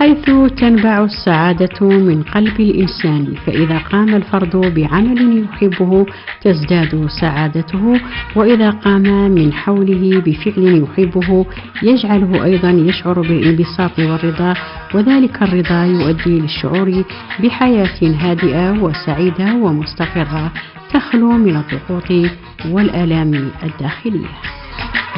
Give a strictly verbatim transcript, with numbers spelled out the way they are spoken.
حيث تنبع السعادة من قلب الإنسان، فإذا قام الفرد بعمل يحبه تزداد سعادته، وإذا قام من حوله بفعل يحبه يجعله أيضا يشعر بالانبساط والرضا، وذلك الرضا يؤدي للشعور بحياة هادئة وسعيدة ومستقرة تخلو من الضغوط والآلام الداخلية.